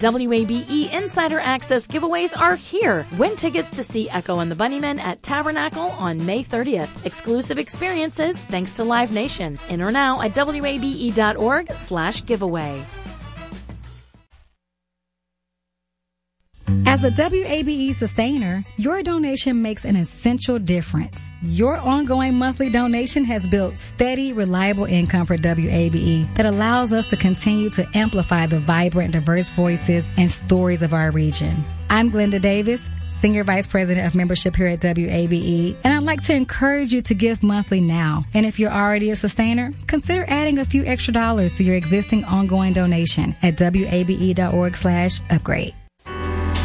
WABE Insider Access giveaways are here. Win tickets to see Echo and the Bunnymen at Tabernacle on May 30th. Exclusive experiences thanks to Live Nation. Enter now at wabe.org/giveaway. As a WABE sustainer, your donation makes an essential difference. Your ongoing monthly donation has built steady, reliable income for WABE that allows us to continue to amplify the vibrant, diverse voices and stories of our region. I'm Glenda Davis, Senior Vice President of Membership here at WABE, and I'd like to encourage you to give monthly now. And if you're already a sustainer, consider adding a few extra dollars to your existing ongoing donation at wabe.org/upgrade.